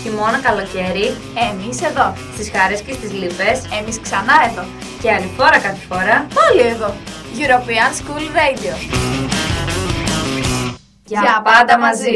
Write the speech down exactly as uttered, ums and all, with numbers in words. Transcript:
Χειμώνα, καλοκαίρι. Εμείς εδώ. Στις χαρές και στις λύπες. Εμείς ξανά εδώ. Και άλλη φορά κάτι φορά. Πάλι εδώ. European School Radio. Για πάντα μαζί.